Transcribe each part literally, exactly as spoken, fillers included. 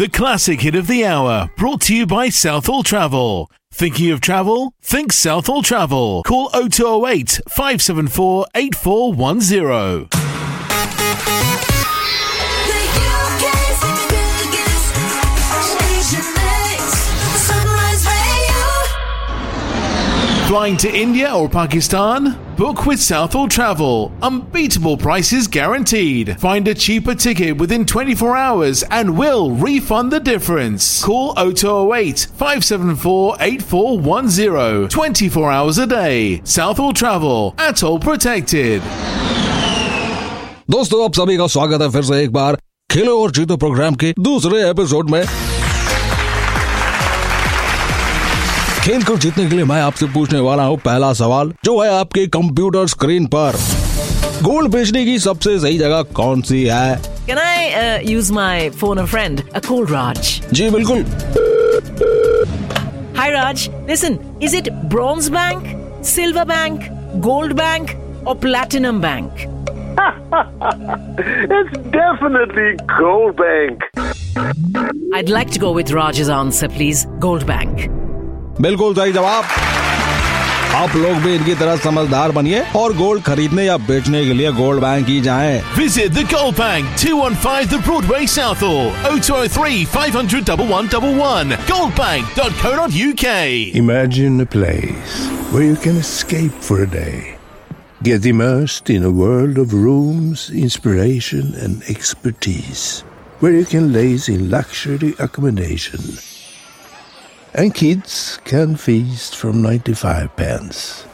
The classic hit of the hour, brought to you by Southall Travel. Thinking of travel? Think Southall Travel. Call oh two oh eight, five seven four, eight four one oh. Flying to India or Pakistan? Book with Southall Travel. Unbeatable prices guaranteed. Find a cheaper ticket within twenty-four hours and we'll refund the difference. Call oh two oh eight, five seven four, eight four one oh. twenty-four hours a day. Southall Travel. Atoll protected. दोस्तों आप सभी का स्वागत है फिर से एक बार खेलो और जीतो प्रोग्राम के दूसरे एपिसोड में। खेल को जीतने के लिए मैं आपसे पूछने वाला हूँ पहला सवाल, जो है आपके कंप्यूटर स्क्रीन पर। गोल्ड बेचने की सबसे सही जगह कौन सी है? Can I uh, use my phone a friend? A call Raj. जी बिल्कुल। Hi Raj, listen, is it Bronze Bank, Silver Bank, Gold Bank or Platinum Bank? It's definitely Gold Bank. I'd like to go with Raj's answer, please. Gold Bank. बिल्कुल सही जवाब। आप लोग भी इनकी तरह समझदार बनिए और गोल्ड खरीदने या बेचने के लिए गोल्ड बैंक ही जाएं। Visit the Gold Bank, two one five The Broadway, Southall, oh two oh three, five hundred, one one one one, goldbank dot co dot uk. Imagine a place where you can escape for a day. Get immersed in a world of rooms, inspiration and expertise. Where you can laze in luxury accommodation. And kids can feast from ninety-five pence.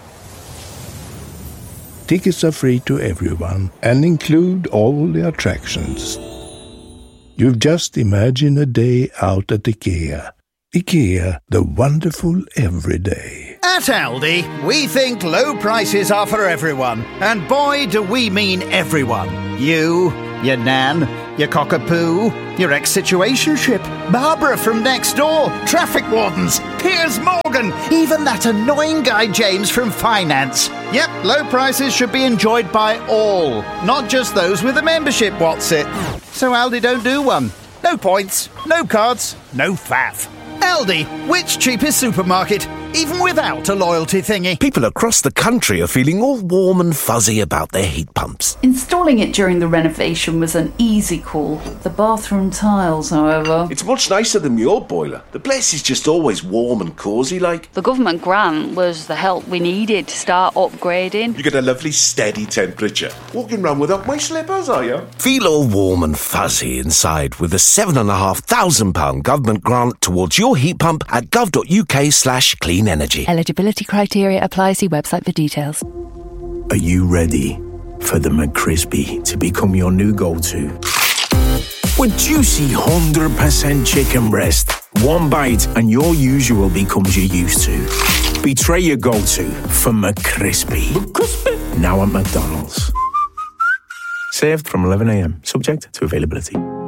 Tickets are free to everyone and include all the attractions. You've just imagined a day out at IKEA. IKEA, the wonderful everyday. At Aldi, we think low prices are for everyone. And boy, do we mean everyone. You, your nan, your cockapoo, your ex-situationship, Barbara from next door, traffic wardens, Piers Morgan, even that annoying guy James from finance. Yep, low prices should be enjoyed by all, not just those with a membership, what's it? So Aldi don't do one. No points, no cards, no faff. Aldi, which cheapest supermarket, even without a loyalty thingy? People across the country are feeling all warm and fuzzy about their heat pumps. Installing it during the renovation was an easy call. The bathroom tiles, however... It's much nicer than your boiler. The place is just always warm and cosy like. The government grant was the help we needed to start upgrading. You get a lovely steady temperature. Walking around without my slippers, are you? Feel all warm and fuzzy inside with a seven and a half thousand pound government grant towards your heat pump at gov.uk slash clean energy. Eligibility criteria apply. See website for details. Are you ready for the McCrispy to become your new go-to? With juicy one hundred percent chicken breast, one bite and your usual becomes your used to. Betray your go-to for McCrispy. McCrispy. Now at McDonald's. Served from eleven a.m. Subject to availability.